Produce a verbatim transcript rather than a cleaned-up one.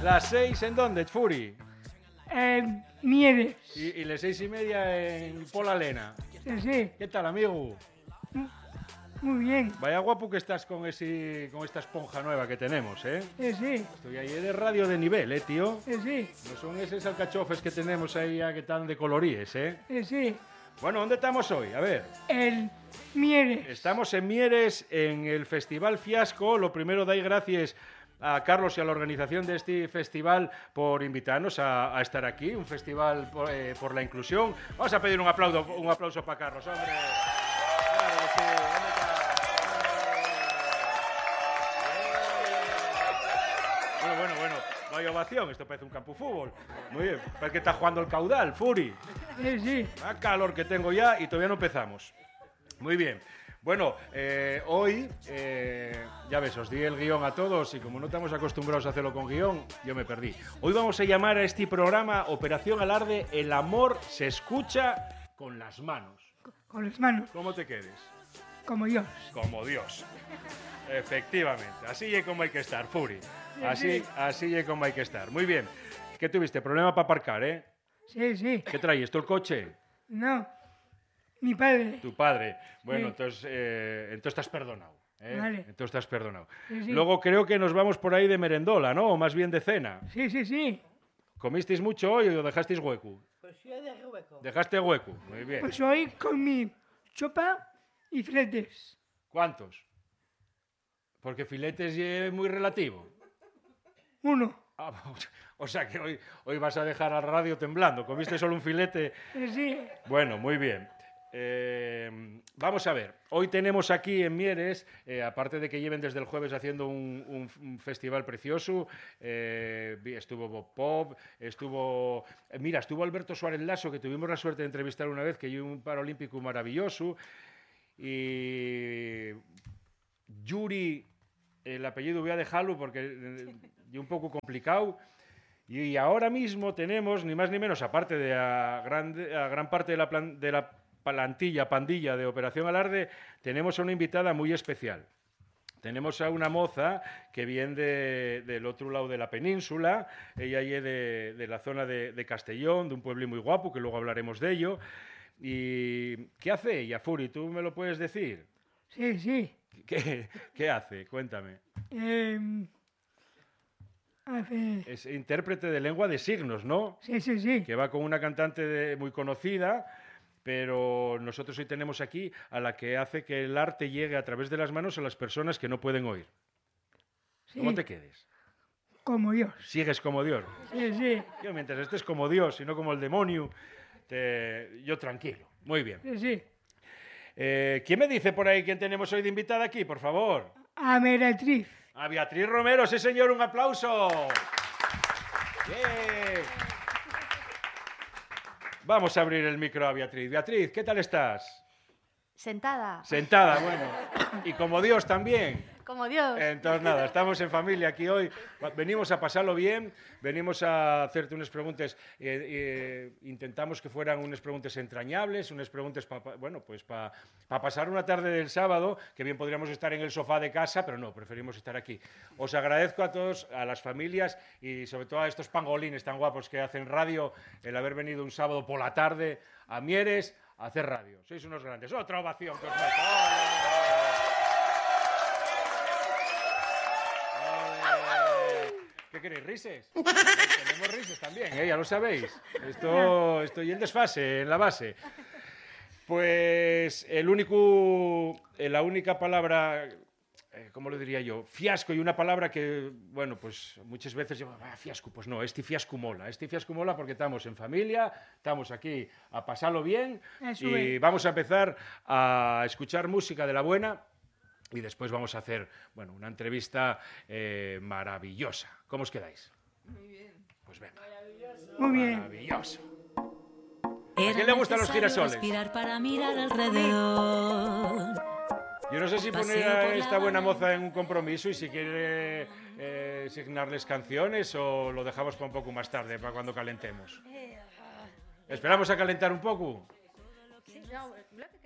Las seis, ¿en dónde, Furi? En Mieres. Y, y las seis y media en Pola Lena. Sí, sí. ¿Qué tal, amigo? Muy bien. Vaya guapo que estás con ese, con esta esponja nueva que tenemos, ¿eh? Sí, sí. Estoy ahí de radio de nivel, ¿eh, tío? Sí, sí. No son esos alcachofes que tenemos ahí ya que están de coloríes, ¿eh? Sí, sí. Bueno, ¿dónde estamos hoy? A ver. En Mieres. Estamos en Mieres, en el Festival Fiasco. Lo primero, doy gracias a Carlos y a la organización de este festival por invitarnos a, a estar aquí. Un festival por, eh, por la inclusión. Vamos a pedir un aplauso, un aplauso para Carlos, hombre. Claro que sí. ¿Dónde está? Bueno, bueno, bueno. No hay ovación. Esto parece un campo de fútbol. Muy bien. Parece que está jugando el caudal, Furi. Sí, sí. Ah, calor que tengo ya y todavía no empezamos. Muy bien. Bueno, eh, hoy, eh, ya ves, os di el guión a todos y como no estamos acostumbrados a hacerlo con guión, yo me perdí. Hoy vamos a llamar a este programa Operación Alarde, el amor se escucha con las manos. Con las manos. ¿Cómo te quedes? Como Dios. Como Dios. Efectivamente. Así es como hay que estar, Furi. Así, sí. así es como hay que estar. Muy bien. ¿Qué tuviste? Problema para aparcar, ¿eh? Sí, sí. ¿Qué traes? ¿Tú el coche? No. Mi padre. Tu padre. Bueno, Sí. entonces, eh, entonces estás perdonado. ¿eh? Vale. Entonces estás perdonado. Sí, sí. Luego creo que nos vamos por ahí de merendola, ¿no? O más bien de cena. Sí, sí, sí. ¿Comisteis mucho hoy o dejasteis hueco? Pues yo dejé hueco. Dejaste hueco. Muy bien. Pues hoy con mi sopa y filetes. ¿Cuántos? Porque filetes es muy relativo. Uno. Ah, o sea que hoy, hoy vas a dejar a la radio temblando. ¿Comiste solo un filete? Sí, sí. Bueno, muy bien. Eh, vamos a ver, hoy tenemos aquí en Mieres, eh, aparte de que lleven desde el jueves haciendo un, un, un festival precioso, eh, estuvo Bob Pop, estuvo, eh, mira, estuvo Alberto Suárez Lasso, que tuvimos la suerte de entrevistar una vez, que es un paralímpico maravilloso, y Yuri, el apellido voy a dejarlo porque es un poco complicado. Y ahora mismo tenemos, ni más ni menos, aparte de a gran, a gran parte de la, plan, de la plantilla, pandilla de Operación Alarde, tenemos a una invitada muy especial. Tenemos a una moza que viene de, del otro lado de la península, ella es de, de la zona de, de Castellón, de un pueblo muy guapo, que luego hablaremos de ello. ¿Y qué hace ella, Furi? ¿Tú me lo puedes decir? Sí, sí. ¿Qué, qué hace? Cuéntame. Eh, hace... Es intérprete de lengua de signos, ¿no? Sí, sí, sí. Que va con una cantante de, muy conocida, pero nosotros hoy tenemos aquí a la que hace que el arte llegue a través de las manos a las personas que no pueden oír. Sí. ¿Cómo te quedes? Como Dios. Sigues como Dios. Sí, sí. Yo, mientras estés como Dios y no como el demonio, te... yo tranquilo. Muy bien. Sí, sí. Eh, ¿Quién me dice por ahí quién tenemos hoy de invitada aquí, por favor? A Meretriz. A Beatriz Romero, sí señor, un aplauso. Bien. Vamos a abrir el micro a Beatriz. Beatriz, ¿qué tal estás? Sentada. Sentada, bueno. Y como Dios también. Como Dios. Entonces, nada, estamos en familia aquí hoy. Venimos a pasarlo bien, venimos a hacerte unas preguntas. Eh, eh, intentamos que fueran unas preguntas entrañables, unas preguntas para, bueno, pues para pa pasar una tarde del sábado, que bien podríamos estar en el sofá de casa, pero no, preferimos estar aquí. Os agradezco a todos, a las familias y sobre todo a estos pangolines tan guapos que hacen radio, el haber venido un sábado por la tarde a Mieres a hacer radio. Sois unos grandes. Otra ovación que os meto. ¿Qué queréis? ¿Rises? Tenemos rises también, ¿eh? Ya lo sabéis. Esto, estoy en desfase, en la base. Pues el único, la única palabra, eh, ¿cómo lo diría yo? Fiasco, y una palabra que, bueno, pues muchas veces digo, ah, fiasco, pues no, este fiasco mola. Este fiasco mola porque estamos en familia, estamos aquí a pasarlo bien. Eso y es. vamos a empezar a escuchar música de la buena. Y después vamos a hacer, bueno, una entrevista eh, maravillosa. ¿Cómo os quedáis? Muy bien. Pues venga. Muy bien. Maravilloso. Era ¿A quién le gustan los necesario girasoles? respirar para mirar alrededor. Yo no sé si Paseo poner a por la esta buena Habana. moza en un compromiso y si quiere eh, asignarles canciones o lo dejamos para un poco más tarde, para cuando calentemos. ¿Esperamos a calentar un poco? Sí, no,